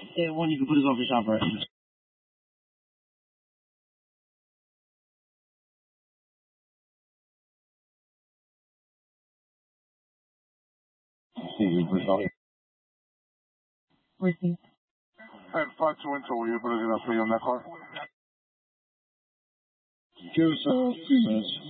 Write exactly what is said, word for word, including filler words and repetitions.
Yeah, one you can put his office shop right. Receive. And five two Intel, will you put it in for you on that car? Give us uh, three minutes.